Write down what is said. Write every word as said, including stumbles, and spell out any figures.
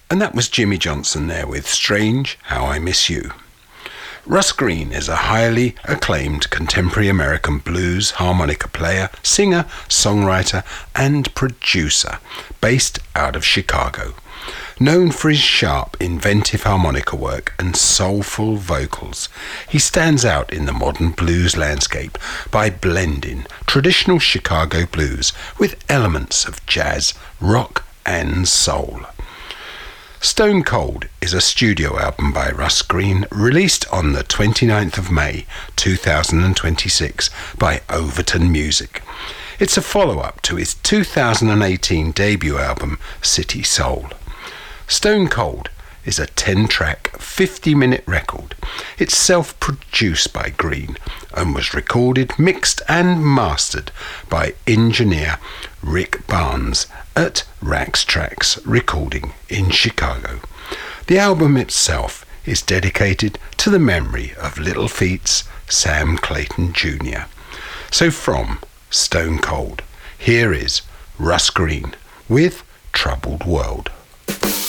And that was Jimmy Johnson there with Strange How I Miss You. Russ Green is a highly acclaimed contemporary American blues harmonica player, singer, songwriter, and producer based out of Chicago. Known for his sharp, inventive harmonica work and soulful vocals, he stands out in the modern blues landscape by blending traditional Chicago blues with elements of jazz, rock, and soul. Stone Cold is a studio album by Russ Green, released on the twenty-ninth of May two thousand twenty-six by Overton Music. It's a follow-up to his two thousand eighteen debut album, City Soul. Stone Cold is a ten-track, fifty-minute record. It's self-produced by Green and was recorded, mixed and mastered by engineer Rick Barnes at Rax Tracks Recording in Chicago. The album itself is dedicated to the memory of Little Feat's Sam Clayton Junior So from Stone Cold, here is Russ Green with Troubled World.